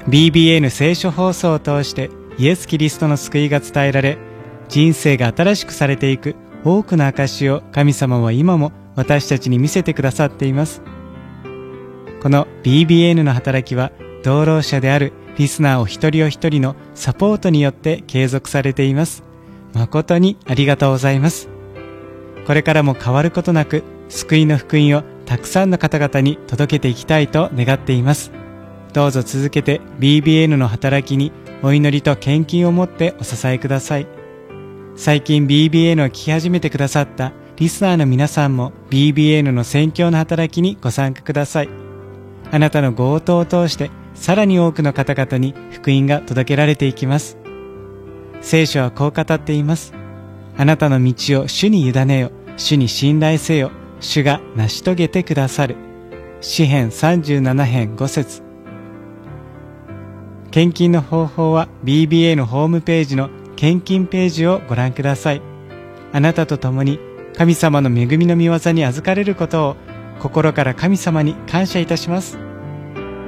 BBN 聖書放送を通してイエス・キリストの救いが伝えられ、人生が新しくされていく多くの証を神様は今も私たちに見せてくださっています。この BBN の働きは、同労者であるリスナーお一人お一人のサポートによって継続されています。誠にありがとうございます。これからも変わることなく、救いの福音をたくさんの方々に届けていきたいと願っています。どうぞ続けて BBN の働きにお祈りと献金を持ってお支えください。最近 BBN を聞き始めてくださったリスナーの皆さんも BBN の宣教の働きにご参加ください。あなたのご応答を通してさらに多くの方々に福音が届けられていきます。聖書はこう語っています。あなたの道を主に委ねよ、主に信頼せよ、主が成し遂げてくださる。詩編37編5節。献金の方法は BBA のホームページの献金ページをご覧ください。あなたと共に神様の恵みの御業に預かれることを心から神様に感謝いたします。